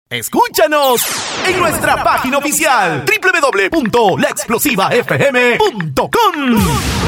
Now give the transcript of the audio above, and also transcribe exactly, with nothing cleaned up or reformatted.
Escúchanos en nuestra página oficial doble u doble u doble u punto la explosiva f m punto com.